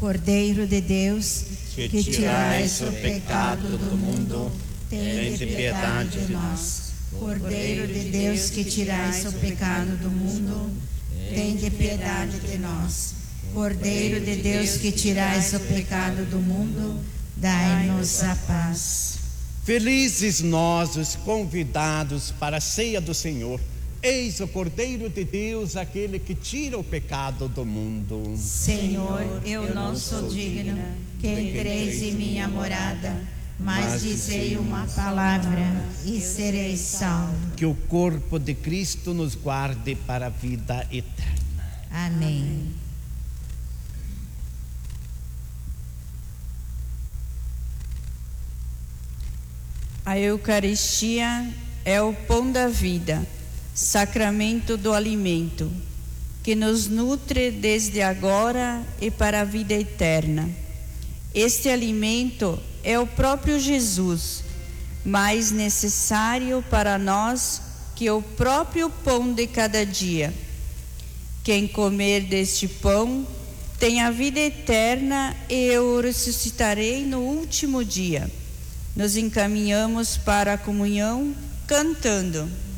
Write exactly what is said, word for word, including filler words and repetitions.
Cordeiro de Deus, que que tirais tirais o pecado do mundo, tende piedade de nós. Cordeiro de Deus, que tirais o pecado do mundo, tende piedade de nós. Cordeiro de Deus, que tirais o pecado do mundo, dai-nos a paz. Felizes nós, os convidados para a ceia do Senhor. Eis o Cordeiro de Deus, aquele que tira o pecado do mundo. Senhor, eu não sou digna que entreis em minha morada, mas dizei uma palavra e serei salvo. Que o corpo de Cristo nos guarde para a vida eterna. Amém. A Eucaristia é o pão da vida, sacramento do alimento, que nos nutre desde agora e para a vida eterna. Este alimento é o próprio Jesus, mais necessário para nós que o próprio pão de cada dia. Quem comer deste pão tem a vida eterna e eu o ressuscitarei no último dia. Nos encaminhamos para a comunhão cantando.